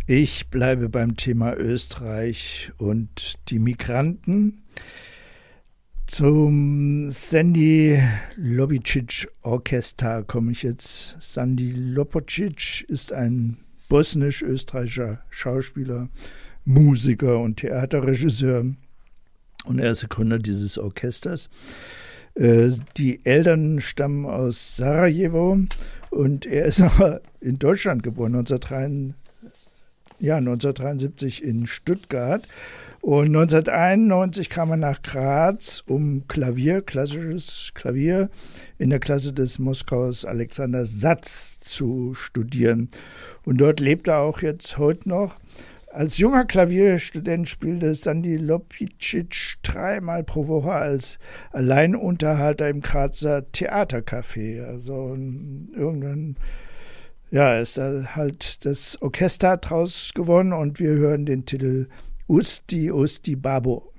Ich bleibe beim Thema Österreich und die Migranten. Zum Sandy Lobicic Orchester komme ich jetzt. Sandy Lobocic ist ein bosnisch-österreichischer Schauspieler, Musiker und Theaterregisseur. Und er ist der Gründer dieses Orchesters. Die Eltern stammen aus Sarajevo und er ist aber in Deutschland geboren, 1973 in Stuttgart. Und 1991 kam er nach Graz, um klassisches Klavier, in der Klasse des Moskaus Alexander Satz zu studieren. Und dort lebt er auch jetzt heute noch. Als junger Klavierstudent spielte Sandy Lobicic 3-mal pro Woche als Alleinunterhalter im Grazer Theatercafé. Also irgendwann ist da halt das Orchester draus gewonnen und wir hören den Titel Usti Usti Babo.